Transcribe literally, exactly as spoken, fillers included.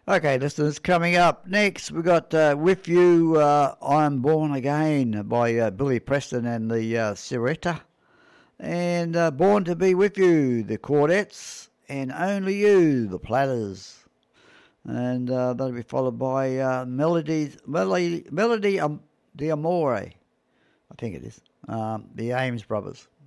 Okay, listeners, coming up next, we've got uh, With You, uh, I'm Born Again by uh, Billy Preston and the uh, Siretta. And uh, Born to Be With You, the Quartettes. And Only You, the Platters. And uh, that'll be followed by uh, Melody, Melody, Melody um, de Amore, I think it is, um, the Ames Brothers.